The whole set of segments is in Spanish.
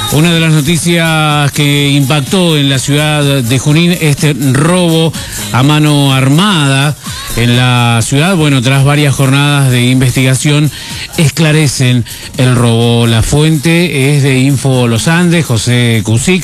Una de las noticias que impactó en la ciudad de Junín, este robo a mano armada en la ciudad, bueno, tras varias jornadas de investigación, esclarecen el robo. La fuente es de Info Los Andes, José Cusic.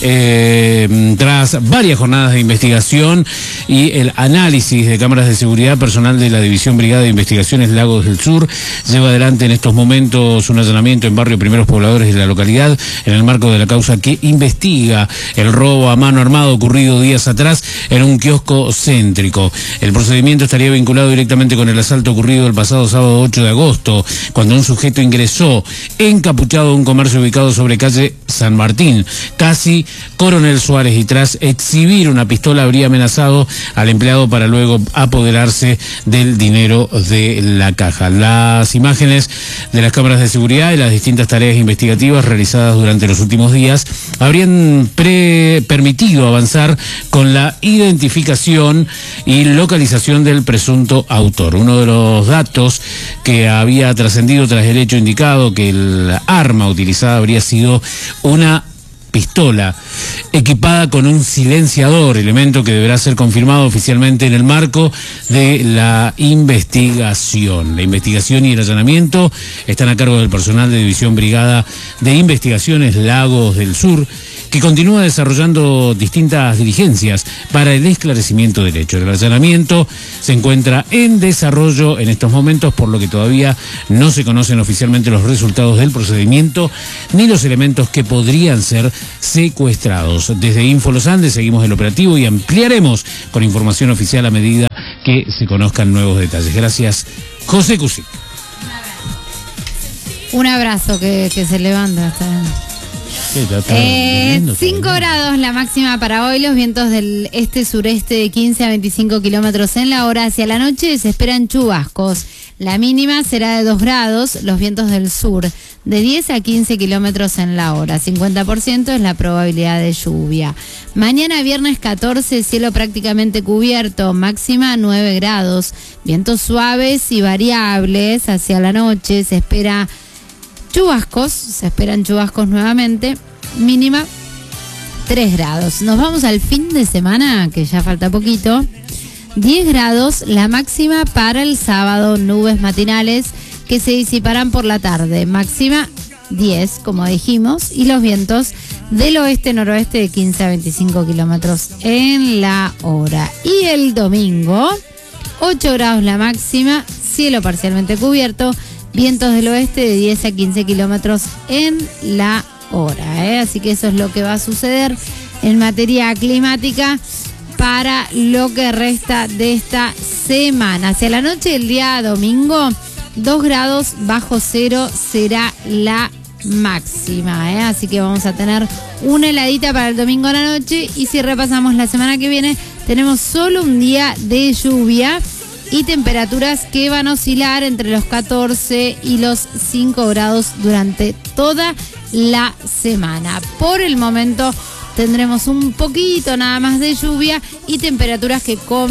Tras varias jornadas de investigación y el análisis de cámaras de seguridad, personal de la División Brigada de Investigaciones Lagos del Sur lleva adelante en estos momentos un allanamiento en barrio Primeros Pobladores de la localidad en el marco de la causa que investiga el robo a mano armada ocurrido días atrás en un kiosco céntrico. El procedimiento estaría vinculado directamente con el asalto ocurrido el pasado sábado 8 de agosto, cuando un sujeto ingresó encapuchado a un comercio ubicado sobre calle San Martín, casi Coronel Suárez, y tras exhibir una pistola habría amenazado al empleado para luego apoderarse del dinero de la caja. Las imágenes de las cámaras de seguridad y las distintas tareas investigativas realizadas durante los últimos días habrían permitido avanzar con la identificación y localización del presunto autor. Uno de los datos que había trascendido tras el hecho indicado que el arma utilizada habría sido una pistola equipada con un silenciador, elemento que deberá ser confirmado oficialmente en el marco de la investigación. La investigación y el allanamiento están a cargo del personal de División Brigada de Investigaciones Lagos del Sur, que continúa desarrollando distintas diligencias para el esclarecimiento del hecho. El allanamiento se encuentra en desarrollo en estos momentos, por lo que todavía no se conocen oficialmente los resultados del procedimiento ni los elementos que podrían ser secuestrados. Desde Info Los Andes seguimos el operativo y ampliaremos con información oficial a medida que se conozcan nuevos detalles. Gracias, José Cusic. Un abrazo que se levanta. 5 grados la máxima para hoy, los vientos del este-sureste de 15 a 25 kilómetros en la hora. Hacia la noche se esperan chubascos. La mínima será de 2 grados, los vientos del sur de 10 a 15 kilómetros en la hora. 50% es la probabilidad de lluvia. Mañana viernes 14, cielo prácticamente cubierto, máxima 9 grados. Vientos suaves y variables. Hacia la noche se esperan chubascos nuevamente, mínima 3 grados. Nos vamos al fin de semana, que ya falta poquito. 10 grados la máxima para el sábado, nubes matinales que se disiparán por la tarde, máxima 10, como dijimos, y los vientos del oeste-noroeste de 15 a 25 kilómetros en la hora. Y el domingo, 8 grados la máxima, cielo parcialmente cubierto, vientos del oeste de 10 a 15 kilómetros en la hora, Así que eso es lo que va a suceder en materia climática para lo que resta de esta semana. Hacia la noche del día domingo, 2 grados bajo cero será la máxima, Así que vamos a tener una heladita para el domingo a la noche. Y si repasamos la semana que viene, tenemos solo un día de lluvia y temperaturas que van a oscilar entre los 14 y los 5 grados durante toda la semana. Por el momento tendremos un poquito nada más de lluvia y temperaturas que